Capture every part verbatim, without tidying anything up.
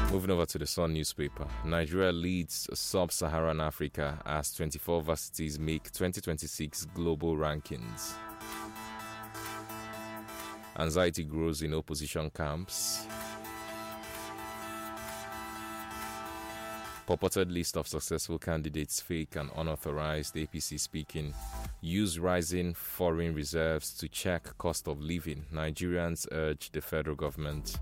Moving over to the Sun newspaper. Nigeria leads sub-Saharan Africa as twenty-four varsities make twenty twenty-six global rankings. Anxiety grows in opposition camps. Purported list of successful candidates fake and unauthorized. A P C speaking. Use rising foreign reserves to check cost of living. Nigerians urge the federal government.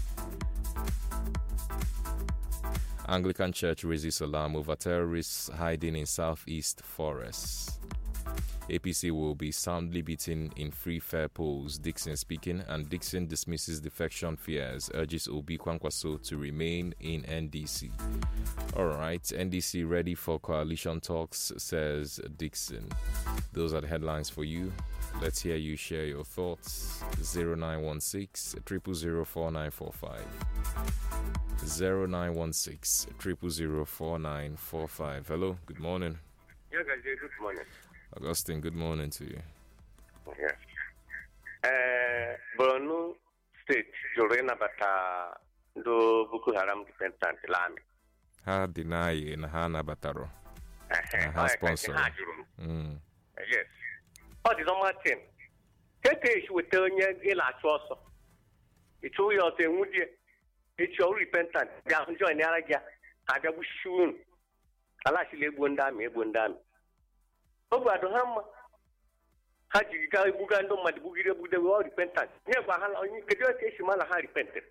Anglican Church raises alarm over terrorists hiding in southeast forests. A P C will be soundly beaten in free fair polls. Dixon speaking, and Dixon dismisses defection fears, urges Obi Kwankwaso to remain in N D C. Alright, N D C ready for coalition talks, says Dixon. Those are the headlines for you. Let's hear you share your thoughts. zero nine one six, zero zero zero, four nine four five. zero nine one six, zero zero zero, four nine four five. Hello, good morning. Yeah, guys, good morning. Augustine, good morning to you. Yes. Uh, Borno State, Jorena Bata, do Boko Haram repentant Lami. Ha deny na ha nabataro. Ha sponsor. Mm. Yes. What is on my team? Take issue with Tonya Ila Choso. It's all your thing, would you? It's your repentant. They are enjoying Naraga. I got shoon. I like to live one dime, one dime. Over to Ham. Had you got a book and don't my boogie with the word repentant? Never had you could just say Shimala had repented.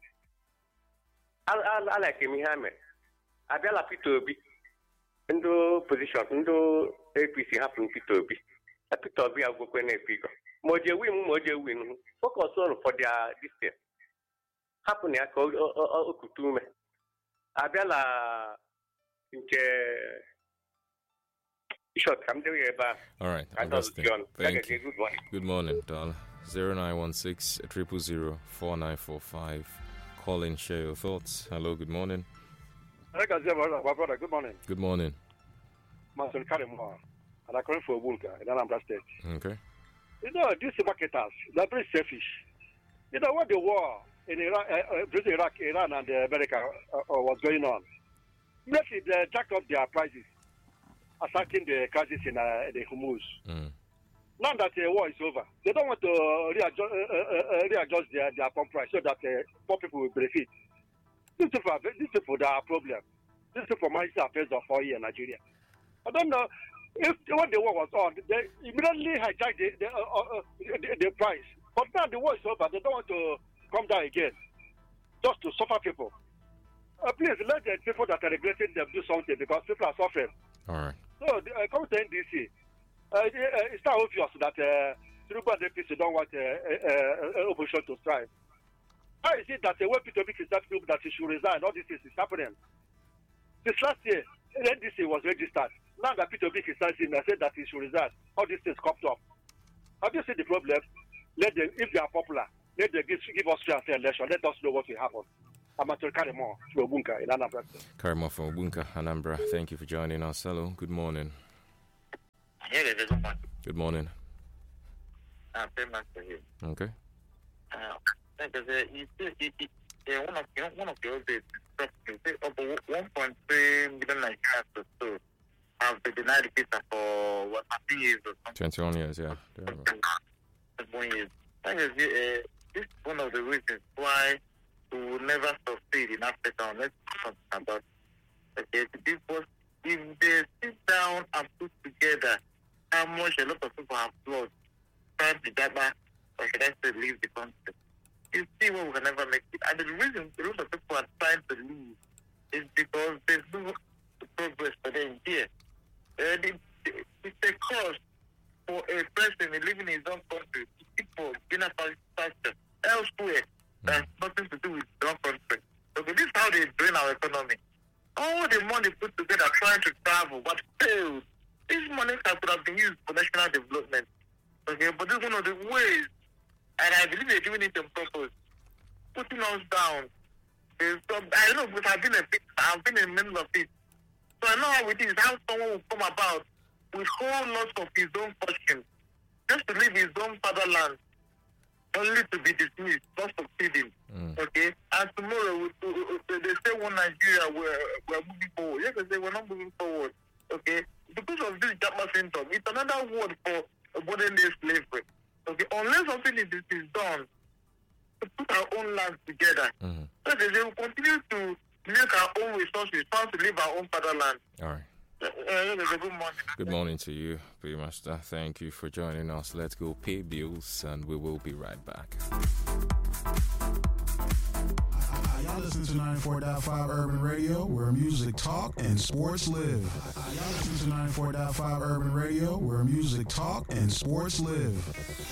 I like him, Hammer. Adela Pitobi. Into position, into A P C happen Pitobi. A Pitobi, I'll go when a figure. Moja win, Moja win. Focus on for their distance. Happen, I called Okutume. Adela. Short, come to you about. All right, Augustine. Thank you. Good morning. Good morning, Dal. zero nine one six, zero zero zero, four nine four five. Call in, share your thoughts. Hello, good morning. My brother, good morning. Good morning. Master Karimwa, and I come for Bulga in Anambra State. Okay. You know, these marketers, they're very selfish. You know, what the war in Iraq, uh, Iraq, Iran, and America uh, uh, was going on. Immediately, they jacked up their prices, attacking the crisis in uh, the Hormuz. Mm. Now that the war is over, they don't want to readjust, uh, uh, readjust their, their pump price so that uh, poor people will benefit. These people, are, these people that are a problem. These people manage affairs of four years in Nigeria. I don't know if when the war was on, they immediately hijacked the, the, uh, uh, the, the price. But now the war is over, they don't want to come down again just to suffer people. Uh, please let the people that are regulating them do something because people are suffering. All right. So, uh, come to N D C. Uh, it, uh, it's not obvious that Tinubu and A P C don't want uh, uh, uh, opposition to strive. How is it that the way Peter Obi is that people that he should resign, all this is, is happening? Since last year, N D C was registered. Now that Peter Obi is him and said that he should resign, all these things cropped up. Have you seen the problem? Let them, if they are popular, let them give, give us fair and fair election. Let us know what will happen. I'm at Karimo from Obunka in Anambra. Karimo from Obunka, Anambra. Thank you for joining us. Hello, good morning. Yeah, good morning. Good morning. Uh, very much for you. Okay. Uh, because uh, you see, you, you, uh, one of you know, one of your days, over one point three million Nigerians or so have been denied the visa for what thirty years or something. Twenty-one years, yeah. Twenty-one years. That is, uh, this is one of the reasons why we will never succeed in Africa unless we talk about okay, because if they sit down and put together how much a lot of people have lost trying to gather or should I say leave the country, you see what we can never make it. And the reason a lot of people are trying to leave is because there's no progress for them here. Uh, it's a cost for a person living in his own country to keep for dinner pasture elsewhere. That has nothing to do with their own country. So this is how they drain our economy. All the money put together trying to travel, but failed. This money that could have been used for national development. Okay, but this is one of the ways, and I believe they're doing it on purpose, putting us down. Some, I know, but I've been a bit, I've been in the middle of it. So I know how it is, how someone will come about with whole lots of his own fortune, just to leave his own fatherland, only to be dismissed, not succeeding. Mm. Okay? And tomorrow, we, we, we, they say one together. Mm-hmm. So they, they will continue to make our own resources, trying to live our own fatherland. All right. Uh, uh, good morning. Good morning to you, Paymaster. Thank you for joining us. Let's go pay bills, and we will be right back. Y'all listen to ninety-four point five Urban Radio, where music talk and sports live. Y'all listen to ninety-four point five Urban Radio, where music talk and sports live.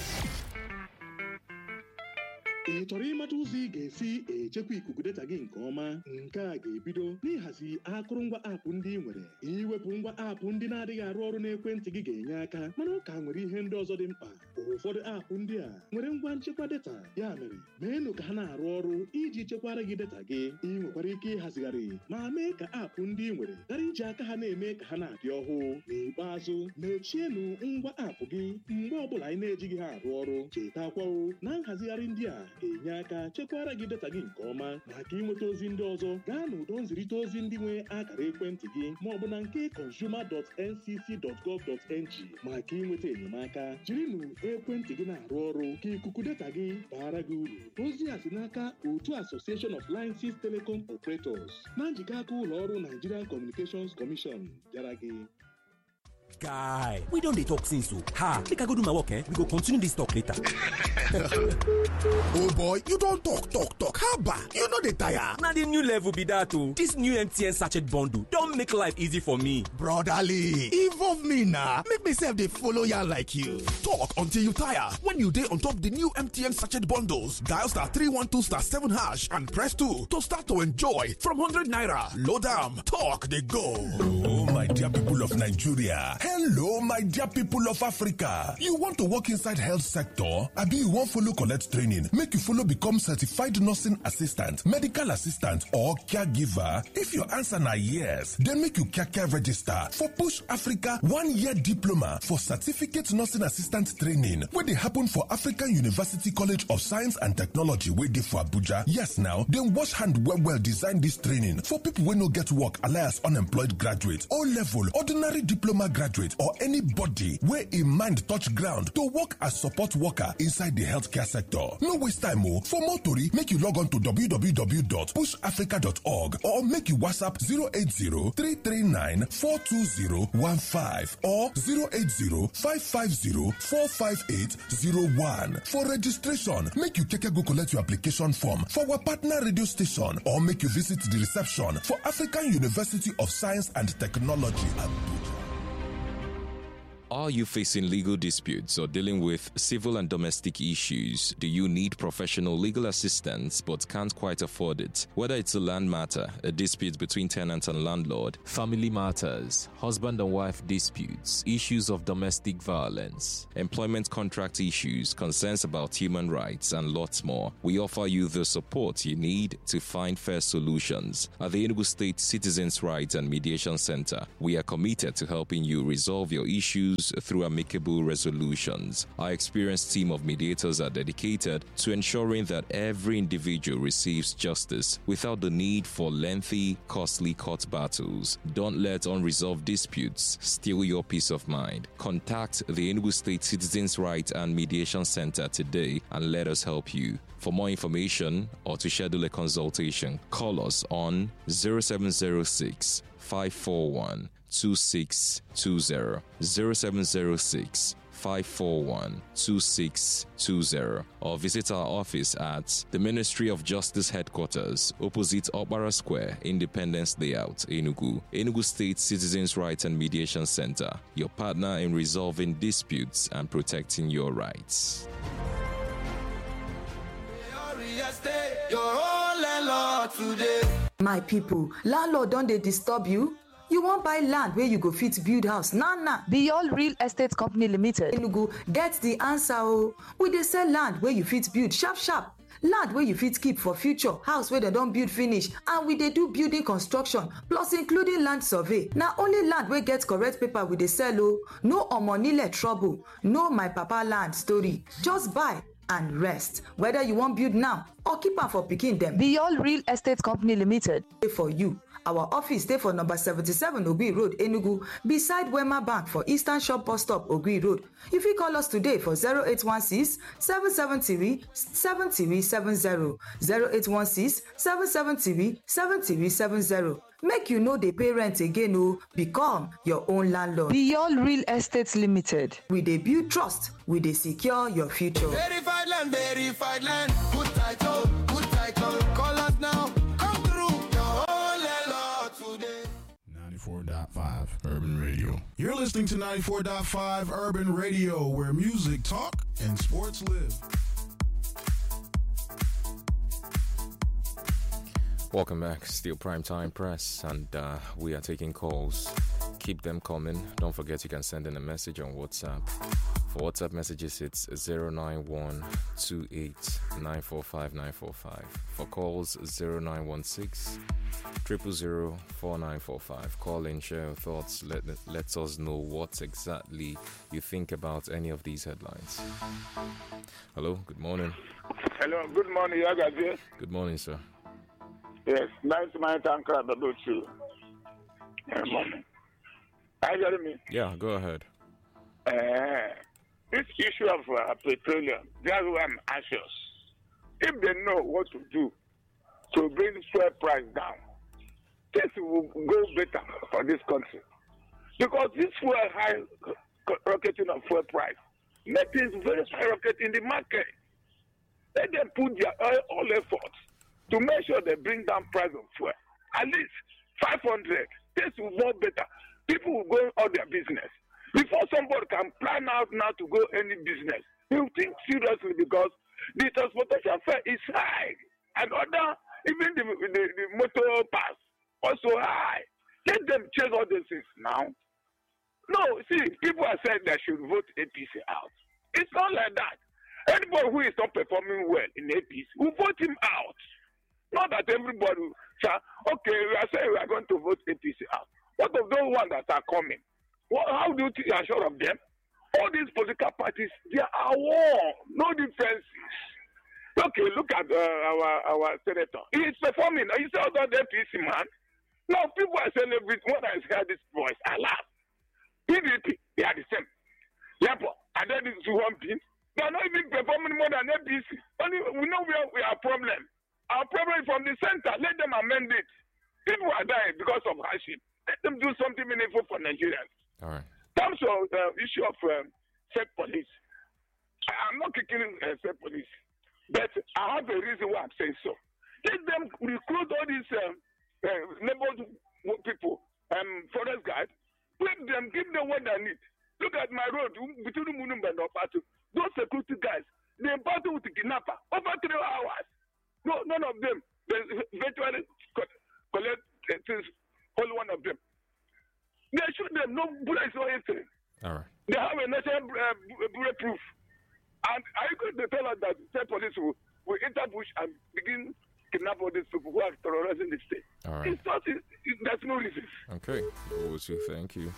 ị chọrọ ịmata ụzọ ị ga-esi echekwa ikuku data gị nke ọma? Nke a ga-ebido n'ịhazi akụrụngwa aapụ ndị ị nwere. Iwepụ ngwa aapụ ndị na-adịghị arụ ọrụ n'ekwentị gị ga-enye aka, mana ọ ka nwere ihe ndị ọzọ dị mkpa. Ụfọdụ aapụ ndị a nwere ngwa nchekwa data, ya mere meenụ ka ha na-arụ ọrụ iji chekwara gị data gị. Ị nwekwara ike ịhazigharị ma mee ka aapụ ndị ị nwere ghara iji aka ha na-eme ka ha na-adị ọhụụ. N'ikpeazụ, mechienụ ngwa aapụ gị mgbe ọbụla anyị na-ejighị ha arụ ọrụ. Chetakwa na nhazigharị ndị a ga-enye aka chekwara gị data gị nke ọma. Maka ịnweta ozi ndị ọzọ, gaa n'ụdọ nzirịta ozi ndị nwe akara ekwentị gị ma ọ bụ na nke consumer dot n c c dot gov dot n g maka ịnweta enyemaka. Jirinụ ekwentị gị na-arụ ọrụ ka ikuku data gị baara gị uru. Ozi a si n'aka otu Association of Licenses Telecom Operators na njikọ aka ụlọ ọrụ Nigerian Communications Commission bịara gị. Guy, we don't dey talk since o. Ha, make I go do my work, eh? We go continue this talk later. Oh boy, you don talk, talk, talk. Haba, you no dey tire. Na the new level be that o. This new M T N sachet bundle don make life easy for me. Brotherly, involve me na. Make me sef dey follow ya like you. Talk until you tire. When you dey on top the new M T N sachet bundles, dial star three one two star seven hash and press two to start to enjoy from one hundred naira. Load am, talk dey go. Oh my dear people of Nigeria. Hello, my dear people of Africa. You want to work inside health sector? Abi you wan follow collect training, make you follow become certified nursing assistant, medical assistant, or caregiver? If your answer na yes, then make you kaka register for Push Africa one-year diploma for certificate nursing assistant training, wey dey happen for African University College of Science and Technology wey dey for Abuja. Yes now, dem wash hand well well design this training for people wey no get work alias unemployed graduate, O-level, ordinary diploma graduate, or anybody wey im mind touch ground to work as support worker inside the healthcare sector. No waste time o. For more tori, make you log on to w w w dot push africa dot org or make you WhatsApp zero eight zero three three nine four two zero one five or zero eight zero five five zero four five eight zero one. For registration, make you keke go collect your application form for our partner radio station or make you visit the reception for African University of Science and Technology. Are you facing legal disputes or dealing with civil and domestic issues? Do you need professional legal assistance but can't quite afford it? Whether it's a land matter, a dispute between tenant and landlord, family matters, husband and wife disputes, issues of domestic violence, employment contract issues, concerns about human rights, and lots more, we offer you the support you need to find fair solutions. At the Enugu State Citizens' Rights and Mediation Center, we are committed to helping you resolve your issues through amicable resolutions. Our experienced team of mediators are dedicated to ensuring that every individual receives justice without the need for lengthy, costly court battles. Don't let unresolved disputes steal your peace of mind. Contact the Enugu State Citizens' Rights and Mediation Center today and let us help you. For more information or to schedule a consultation, call us on zero seven zero six, five four one, two six two zero, zero seven zero six, five four one, two six two zero, or visit our office at the Ministry of Justice Headquarters, opposite Opera Square, Independence Layout, Enugu. Enugu State Citizens' Rights and Mediation Center, your partner in resolving disputes and protecting your rights. My people, landlord don dey disturb you? You wan buy land where you go fit build house? Nah, nah. The All Real Estate Company Limited, Enugu, get the answer o. We dey sell land where you fit build sharp sharp. Land where you fit keep for future, house where they don build finish, and we dey do building construction plus including land survey. Na only land wey get correct paper we dey sell o. No omonile trouble, no my papa land story. Just buy, and rest. Whether you want build now or keep am for pikin dem. Beyond Real Estate Company Limited. For you. Our office stay for number seventy-seven Ogui Road, Enugu, beside Wema Bank for Eastern Shop Bus Stop, Ogui Road. You fit call us today for zero eight one six, seven seven three, seven three seven zero, zero eight one six, seven seven three, seven three seven zero. Make you know dey pay rent again o, become your own landlord. Beyond Real Estate Limited. We dey build trust, we dey secure your future. Verified land, verified land, good title, good title. Call us now, come through your whole lot today. ninety-four point five Urban Radio. You're listening to ninety-four point five Urban Radio, where music, talk, and sports live. Welcome back. Still Primetime Press, and uh, we are taking calls. Keep them coming. Don't forget you can send in a message on WhatsApp. For WhatsApp messages, it's zero nine one two eight nine four five nine four five. For calls, zero nine one six zero zero zero four nine four five. Call in, share your thoughts. Let, let us know what exactly you think about any of these headlines. Hello, good morning. Hello, good morning, Yagazi. Good morning, sir. Yes, nice to meet you. Good morning. Are you hearing me? Yeah, go ahead. Uh, this issue of uh, petroleum, that's why I'm anxious. If they know what to do to bring fuel price down, things will go better for this country. Because this fuel high rocketing of fuel price, that is very skyrocketing in the market. Let them put their all, all efforts to make sure they bring down price of fuel. At least five hundred. This will work better. People will go on their business. Before somebody can plan out now to go any business, you think seriously because the transportation fare is high. And other, even the, the, the motor pass, also high. Let them change all these things now. No, see, people are saying they should vote A P C out. It's not like that. Anybody who is not performing well in A P C, we vote him out. Not that everybody will say, okay, we are saying we are going to vote A P C out. What of those ones that are coming? What, how do you think you are sure of them? All these political parties, they are war, no differences. Okay, look at uh, our our senator. He is performing. He said, "Oh, the A P C man." Now people are celebrating. When I hear this voice, I laugh. P D P, they are the same. Yeah, but and then this is one thing. They are not even performing more than A P C. Only we know we have we have problem. Our problem is from the center. Let them amend it. People are dying because of hardship. Let them do something meaningful for Nigerians. All right. In terms of the uh, issue of um, fake police, I, I'm not kicking uh, fake police, but I have a reason why I'm saying so. Let them recruit all these um, uh, neighborhood people, um, forest guards. Let them, give them what they need. Look at my road between Munumba and Opatu. Those security guys, they battle with the kidnapper over three hours. No, none of them. They virtually collect things. Only one of them. They shoot them. No bullets or anything. All right. They have a national uh, bulletproof. And are you going to tell us that state police will, will enter bush and begin kidnap all these people who are terrorizing the state? All right. It's not. It, it, there's no reason. Okay. Owusu, thank you.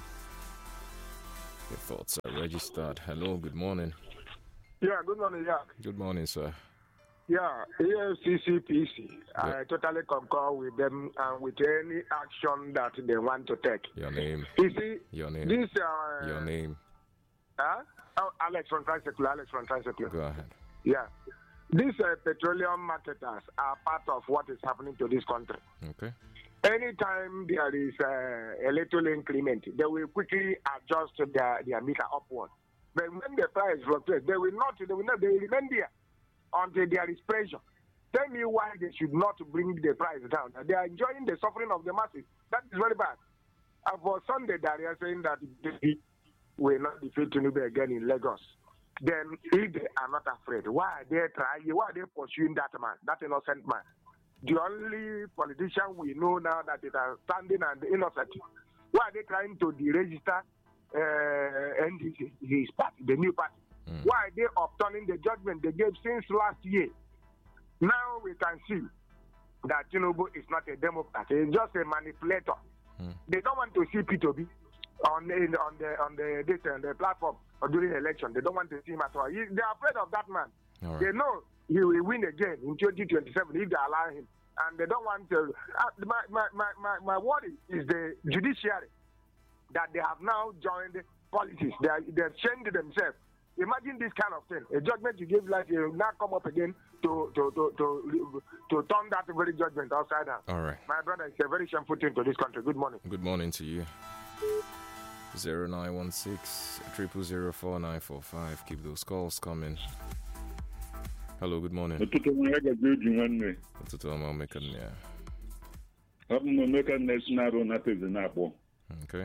Your thoughts are registered. Hello. Good morning. Yeah. Good morning. Yeah. Good morning, sir. Yeah, A F C C P C, I totally concur with them and with any action that they want to take. Your name. You see, Your name. this... Uh, Your name. Huh? Oh, Alex from Tricycle, Alex from Tricycle. Go ahead. Yeah. These uh, petroleum marketers are part of what is happening to this country. Okay. Anytime there is uh, a little increment, they will quickly adjust their, their meter upward. But when the price fluctuates, they will not, they will not, they will remain there until there is pressure. Tell me why they should not bring the price down. They are enjoying the suffering of the masses. That is very bad. And for Sunday, they are saying that they will not defeat Tinubu again in Lagos. Then, if they are not afraid, why are they trying? Why are they pursuing that man, that innocent man? The only politician we know now that is standing and innocent. Why are they trying to deregister uh, and his, his party, the new party? Mm. Why are they upturning the judgment they gave since last year? Now we can see that Tinubu is not a Democrat; he's just a manipulator. Mm. They don't want to see P two B on the on the on the this on the platform or during the election. They don't want to see him at all. He, they are afraid of that man. All right. They know he will win again in twenty twenty-seven if they allow him. And they don't want to. Uh, my, my, my, my, my worry is the judiciary that they have now joined politics. They are, they've changed themselves. Imagine this kind of thing. A judgment you gave last year will now come up again to to, to, to, to turn that very judgment upside down. All right. My brother, it's a very shameful thing to this country. Good morning. Good morning to you. zero nine one six, triple zero four nine four five. Keep those calls coming. Hello, good morning. Ụtụtụ nwa ya gaji eji nwanne. Ụtụtụ ọma omeka nne. Ọ bụ na omeka nne si na-arụ na tezi na-akpọ. Okay.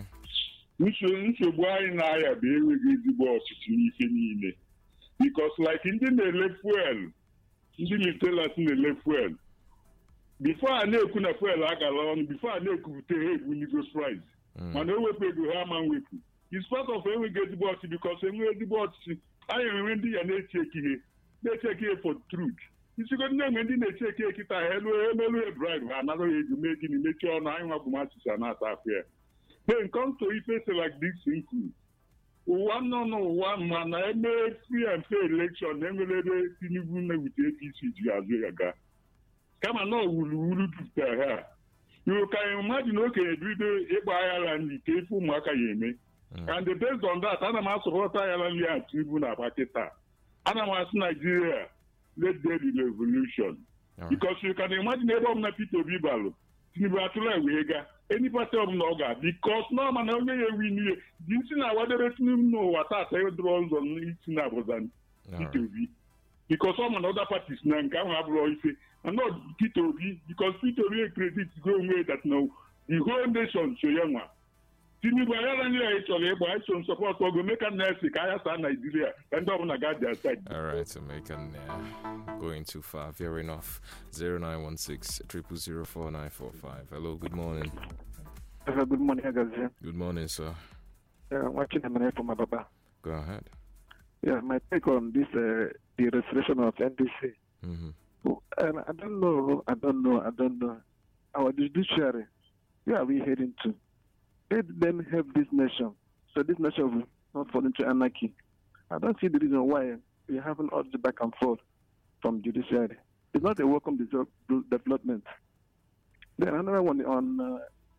Nsogbu anyị na-aya bụ enweghị ezigbo ọchịchị n'ife niile. Because like ndị na-ele fuel, ndị retailers na-ele fuel. Before a na-ekwu na fuel agala ọnụ, before a na-ekwupụta ha ebu nigo price. Mana ewepụ ego ha ama nwepụ. It's part of enweghị ezigbo ọchịchị because enweghị ezigbo ọchịchị anyị enwe ndị ya na-echeki ihe. Na-echeki ihe for truth. Isigo ndị enwe ndị na-echeki ekita ha elu elu bribe ha anara ya eji mee gịnị mechie ọnụ anyị nwa bụ masịsa na-ata afọ ya. Then come to Ife like this include. One no no one man I made free and fair election, emele Tinubu na with A P C ji azu yaga. Come on, no wulu wulu to her. You can imagine okay, bido ịgba Ireland ike ife ụmụaka ya eme. And based on that, ana m asọpụta Ireland ya Tinubu na Pakistan. Ana m asị Nigeria, let there be revolution. Because you can imagine ebe ọbụla Peter Obi balụ, Tinubu atụla wee ga. Any party of Noga, because no man only we knew this in our direction no what I say draws on each number than P two B. Because some other parties now can have royalty and not P two B because P two B credit go away that now the whole nation so young one. Tinubu ayala actually by some support for make a nurse Kaya San Nigeria and don't got their side. All right, so make an uh, going too far. Fair enough. Zero nine one six triple zero four nine four five. Hello, good morning. Hello, good morning, Agazi. Good morning, sir. Yeah, I'm watching a minute from my baba. Go ahead. Yeah, my take on this uh, the restoration of N D C. Mm-hmm. And I don't know, I don't know, I don't know. Our judiciary, where are we heading to? Let them help this nation, so this nation will not fall into anarchy. I don't see the reason why we haven't all the back and forth from judiciary. It's not a welcome development. Then another one on uh,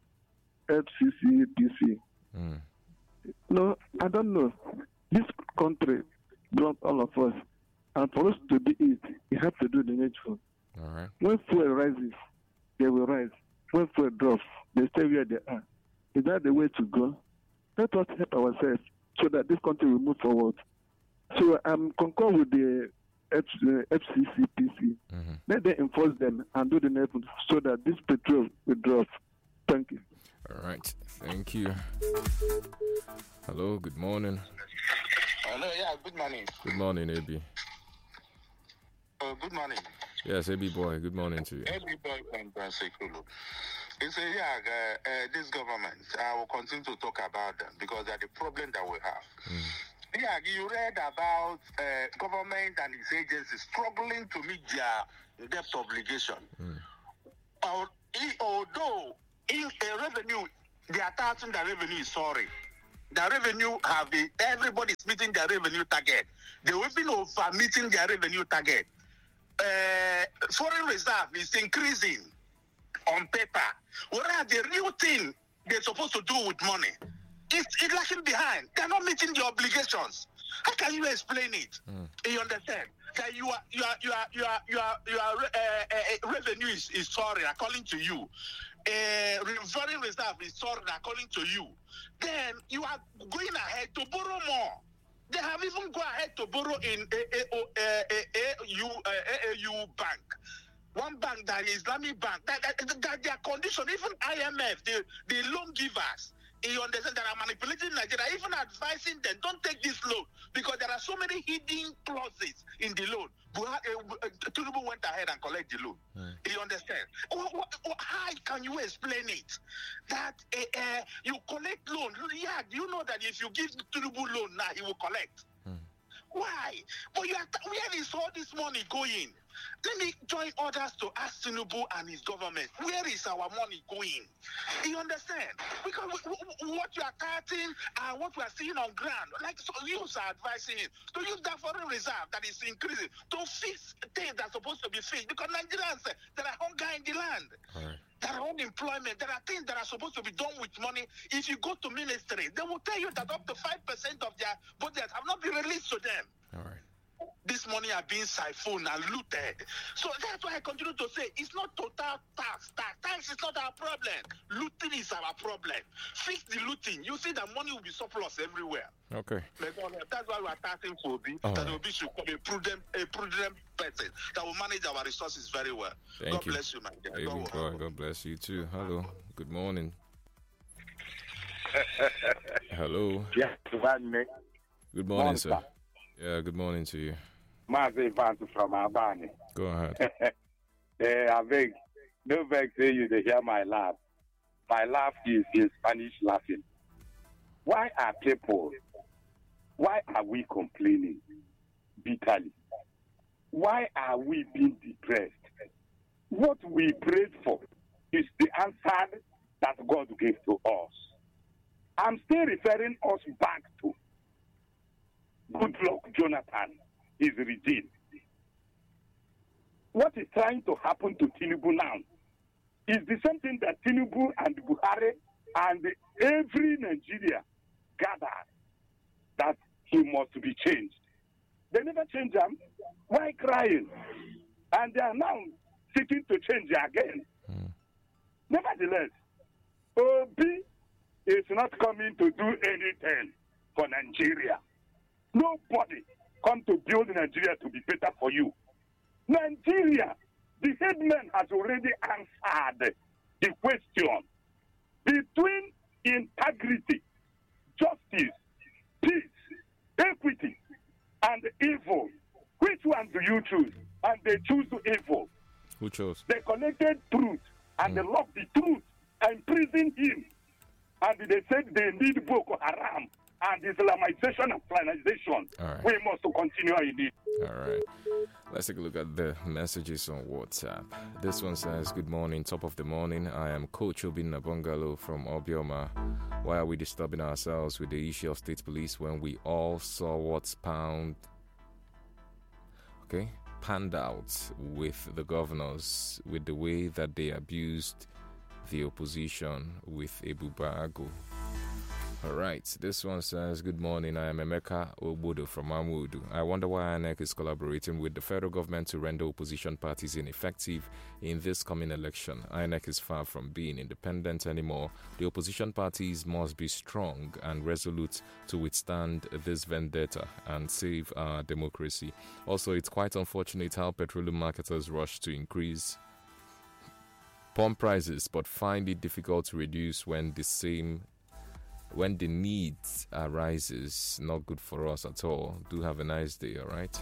F C C P C. Mm. No, I don't know. This country belongs all of us, and for us to do it, we have to do the needful. All right. When fuel rises, they will rise. When fuel drops, they stay where they are. Is that the way to go? Let us help ourselves so that this country will move forward. So I'm concur with the F C C P C. Mm-hmm. Let them enforce them and do the needful so that this petrol will drop. Thank you. All right. Thank you. Hello. Good morning. Hello. Yeah. Good morning. Good morning, A B. Oh, good morning. Yes, A B boy. Good morning to you. A B boy from Bransekulu. It's a yeah. Uh, uh, this government. I will continue to talk about them because they're the problem that we have. Mm. Yeah, you read about uh, government and its agencies struggling to meet their debt obligation. Mm. Uh, although in a revenue, they are touting the revenue is sorry. The revenue have been, everybody is meeting their revenue target. They will be over meeting their revenue target. Uh, foreign reserve is increasing on paper. Whereas the real thing they're supposed to do with money, it's, it's lagging behind. They're not meeting the obligations. How can you explain it? Mm. You understand? That you are, you are, you are, you are, you are, you are uh, uh, revenue is, is sorry according to you. Uh, foreign reserve is sorry according to you. Then you are going ahead to borrow more. They have even gone ahead to borrow in A A U Bank. One bank that is Islamic bank. That, that, that their condition, even I M F, the, the loan givers, you understand that are manipulating Nigeria, even advising them, don't take this loan because there are so many hidden clauses in the loan. Tinubu went ahead and collect the loan. Mm. You understand? How can you explain it? That uh, uh, you collect loan. Yeah, do you know that if you give Tinubu loan now, he will collect? Mm. Why? But you are, where is all this money going? Let me join others to ask Tinubu and his government, where is our money going? You understand? Because w- w- what you are cutting and what we are seeing on ground, like so you are advising it, to use that foreign reserve that is increasing to fix things that are supposed to be fixed. Because Nigerians, there are hunger in the land. Right. There are unemployment. There are things that are supposed to be done with money. If you go to ministry, they will tell you that up to five percent of their budget have not been released to them. All right. This money are being siphoned and looted. So that's why I continue to say it's not total tax. Tax, tax is not our problem. Looting is our problem. Fix the looting. You see that money will be surplus everywhere. Okay. That's why we are starting for Obi. All that right. Obi should come a prudent, a prudent person that will manage our resources very well. Thank God you. bless you, my dear. Amen. God, God, God bless you too. Hello. Good morning. Hello. Yeah, good Good morning, Morning, sir. sir. Yeah, good morning to you. Mazi Vance from Albany. Go ahead. Eh, I beg, no vex say you to hear my laugh. My laugh is in Spanish laughing. Why are people, why are we complaining bitterly? Why are we being depressed? What we prayed for is the answer that God gave to us. I'm still referring us back to Goodluck Jonathan, his regime. What is trying to happen to Tinubu now is the same thing that Tinubu and Buhari and every Nigeria gathered that he must be changed. They never change him. Why crying? And they are now seeking to change again. Mm. Nevertheless, Obi is not coming to do anything for Nigeria. Nobody come to build Nigeria to be better for you. Nigeria, the headman has already answered the question between integrity, justice, peace, equity, and evil. Which one do you choose? And they choose evil. Who chose? They collected truth and Mm. they loved the truth and imprisoned him. And they said they need Boko Haram and Islamization and Islamization. All right. We must continue in it. All right. Let's take a look at the messages on WhatsApp. This one says, good morning, top of the morning. I am Coach Obinna Bungalow from Obioma. Why are we disturbing ourselves with the issue of state police when we all saw what's pound, okay, panned out with the governors, with the way that they abused the opposition with Ebu Barago? All right, this one says, good morning, I am Emeka Obodo from Amudu. I wonder why I N E C is collaborating with the federal government to render opposition parties ineffective in this coming election. I N E C is far from being independent anymore. The opposition parties must be strong and resolute to withstand this vendetta and save our democracy. Also, it's quite unfortunate how petroleum marketers rush to increase pump prices but find it difficult to reduce when the same when the need arises. Not good for us at all. Do have a nice day, all right?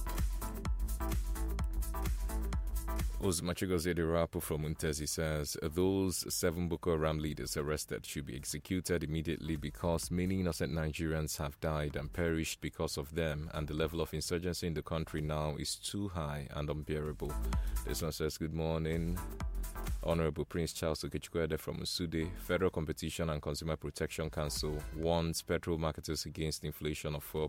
Osmachigozede Rapu from Muntezi says, those seven Boko Haram leaders arrested should be executed immediately because many innocent Nigerians have died and perished because of them, and the level of insurgency in the country now is too high and unbearable. This one says, good morning. Honorable Prince Charles Okechukwu from Usude. Federal Competition and Consumer Protection Council warns petrol marketers against inflation of fuel